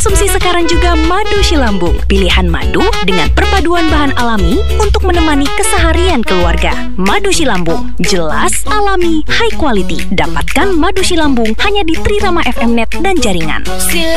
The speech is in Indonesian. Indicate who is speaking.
Speaker 1: Konsumsi sekarang juga madu Shilambung. Pilihan madu dengan perpaduan bahan alami untuk menemani keseharian keluarga. Madu Shilambung, jelas, alami, high quality. Dapatkan madu Shilambung hanya di Trirama FM Net dan jaringan.